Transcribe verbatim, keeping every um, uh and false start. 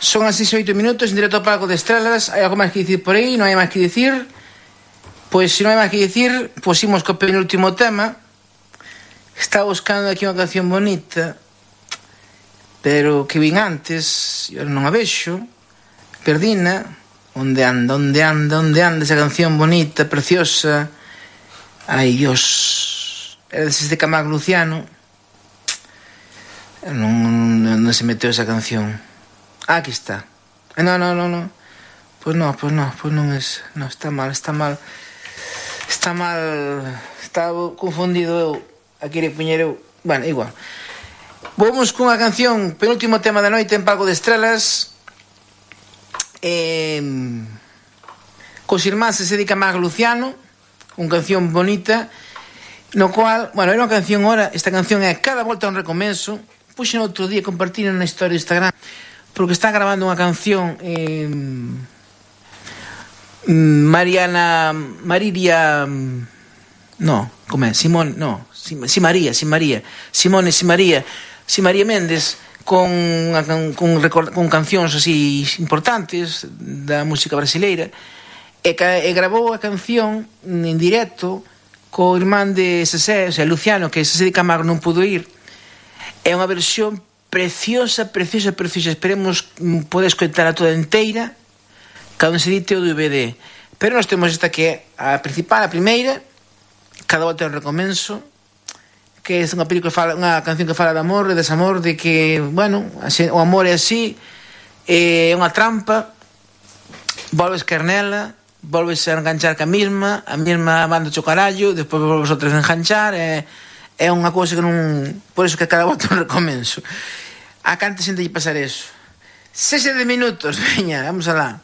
Son as seis e oito minutos en directo ao Palco de Estrelas. Hai algo máis que dicir por aí? Non hai máis que dicir? Pois se non hai máis que dicir, pois imos co penúltimo tema. Estaba buscando aquí unha canción bonita, pero que vin antes, eu non a vexo. Perdina. Onde anda, onde anda, onde anda esa canción bonita, preciosa. Ai, Dios. Era desde Camargo Luciano. Non, non, non se meteu esa canción. Ah, aquí está. No, no, no, no. Pois no, pois no, pois non es. No, está mal, está mal. Está mal. Estaba confundido eu. Aquí le puñer eu. Bueno, igual. Vamos cunha canción, penúltimo tema da noite en Palco de Estrelas. Eh, cos irmáns se dedica Camargo Luciano, unha canción bonita, no cual, bueno, era unha canción ahora, esta canción é Cada volta un recomenzo. Puxen outro día, compartiron na historia de Instagram, porque está grabando unha canción eh, Mariana Mariria, no, como é? Simón, no, si, si María, si María, Simone, si María, si María Méndez, con, con, con cancións así importantes da música brasileira, e, e gravou a canción en directo co irmán de Sesé, o sea, Luciano, que Sesé de Camargo non pudo ir. É unha versión preciosa, preciosa, preciosa. Esperemos poder escoitala toda inteira cando se edite o D V D. Pero nós temos esta que é a principal, a primeira, Cada volta un recomenzo, que é unha película, fala, unha canción que fala de amor, de desamor, de que, bueno, o amor é así, é unha trampa, volves caer nela, volves a enganchar ca mesma, a mesma banda cho carallo, despois volves outra vez a enganchar, é, é unha cousa que non... Por iso que cada volta un recomenzo. A cante xente lle pasar eso. Sese de minutos, veña, vamos alá.